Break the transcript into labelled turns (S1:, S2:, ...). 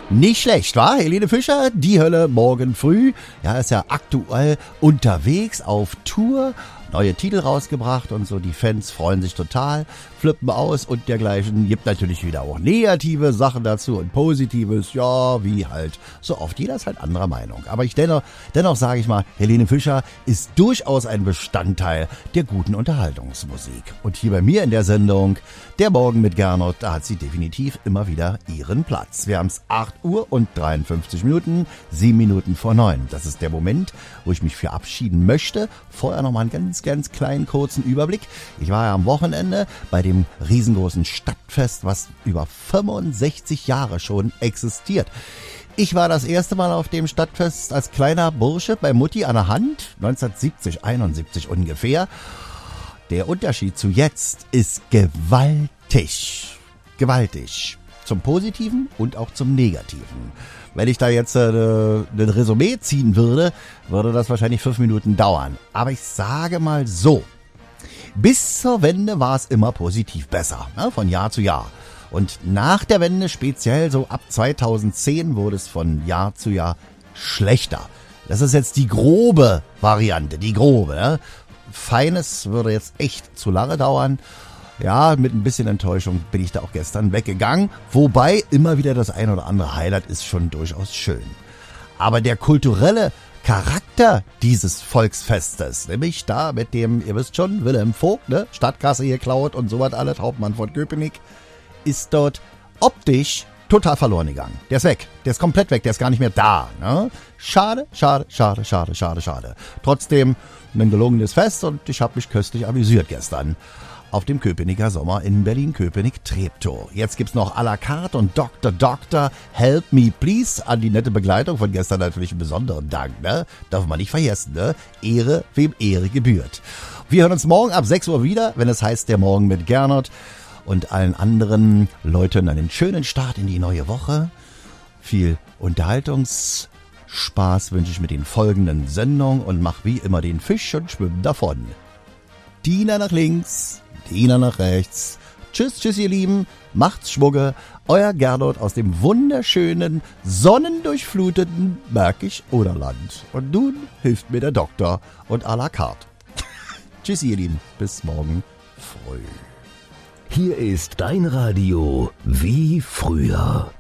S1: Nicht schlecht, wa? Helene Fischer, Die Hölle morgen früh. Ja, ist ja aktuell unterwegs auf Tour. Neue Titel rausgebracht und so, die Fans freuen sich total, flippen aus und dergleichen. Gibt natürlich wieder auch negative Sachen dazu und Positives, ja, wie halt so oft. Jeder ist halt anderer Meinung. Aber dennoch sage ich mal, Helene Fischer ist durchaus ein Bestandteil der guten Unterhaltungsmusik. Und hier bei mir in der Sendung, der Morgen mit Gernot, da hat sie definitiv immer wieder ihren Platz. Wir haben es 8 Uhr und 53 Minuten, 7 Minuten vor 9. Das ist der Moment, wo ich mich verabschieden möchte. Vorher noch mal einen ganz kleinen kurzen Überblick. Ich war ja am Wochenende bei dem riesengroßen Stadtfest, was über 65 Jahre schon existiert. Ich war das erste Mal auf dem Stadtfest als kleiner Bursche bei Mutti an der Hand, 1970, 71 ungefähr. Der Unterschied zu jetzt ist gewaltig. Gewaltig. Zum Positiven und auch zum Negativen. Wenn ich da jetzt ein Resümee ziehen würde das wahrscheinlich 5 Minuten dauern. Aber ich sage mal so, bis zur Wende war es immer positiv besser, ne, von Jahr zu Jahr. Und nach der Wende, speziell so ab 2010, wurde es von Jahr zu Jahr schlechter. Das ist jetzt die grobe Variante, die grobe. Ne? Feines würde jetzt echt zu lange dauern. Ja, mit ein bisschen Enttäuschung bin ich da auch gestern weggegangen. Wobei immer wieder das ein oder andere Highlight ist schon durchaus schön. Aber der kulturelle Charakter dieses Volksfestes, nämlich da mit dem, ihr wisst schon, Wilhelm Vogt, ne, Stadtkasse geklaut und sowas alles, Hauptmann von Köpenick, ist dort optisch total verloren gegangen. Der ist weg, der ist komplett weg, der ist gar nicht mehr da. Ne? Schade. Trotzdem ein gelungenes Fest und ich habe mich köstlich amüsiert gestern auf dem Köpenicker Sommer in Berlin-Köpenick-Treptow. Jetzt gibt's noch à la carte und Dr. Help Me Please an die nette Begleitung von gestern natürlich einen besonderen Dank, ne? Darf man nicht vergessen, ne? Ehre, wem Ehre gebührt. Wir hören uns morgen ab 6 Uhr wieder, wenn es heißt der Morgen mit Gernot und allen anderen Leuten einen schönen Start in die neue Woche. Viel Unterhaltungsspaß wünsche ich mit den folgenden Sendungen und mach wie immer den Fisch und schwimm davon. Dina nach links, Dina nach rechts. Tschüss, ihr Lieben. Macht's Schwugge. Euer Gernot aus dem wunderschönen, sonnendurchfluteten Märkisch-Oderland. Und nun hilft mir der Doktor und à la carte. Tschüss, ihr Lieben. Bis morgen früh.
S2: Hier ist dein Radio wie früher.